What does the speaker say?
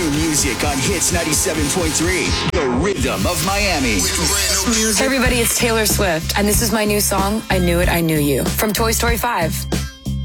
new music on Hits 97.3, the rhythm of Miami. Hey everybody, it's Taylor Swift, and this is my new song, I Knew It, I Knew You, from Toy Story 5.